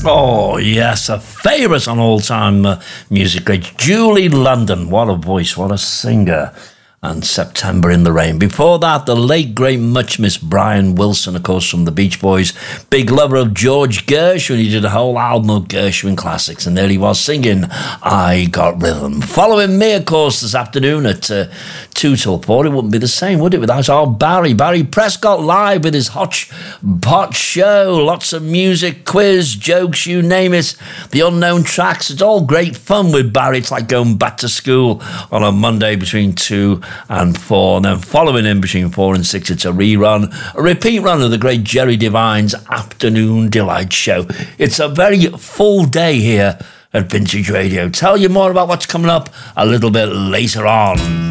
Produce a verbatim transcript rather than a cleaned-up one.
Oh, yes, a favourite on all-time uh, music great. Julie London, what a voice, what a singer. And September in the Rain. Before that, the late, great, much missed Brian Wilson, of course, from the Beach Boys. Big lover of George Gershwin. He did a whole album of Gershwin classics. And there he was singing I Got Rhythm. Following me, of course, this afternoon at uh, two till four. It wouldn't be the same, would it, without our Barry. Barry Prescott live with his hot, hot show. Lots of music, quiz, jokes, you name it. The unknown tracks. It's all great fun with Barry. It's like going back to school on a Monday between two and four, and then following in between four and six, it's a rerun, a repeat run of the great Jerry Devine's Afternoon Delight show. It's a very full day here at Vintage Radio. Tell you more about what's coming up a little bit later on.